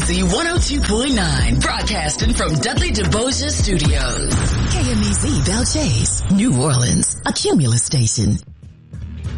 KMEZ 102.9, broadcasting from Dudley DeBosia Studios. KMEZ Belle Chase, New Orleans, a Cumulus station.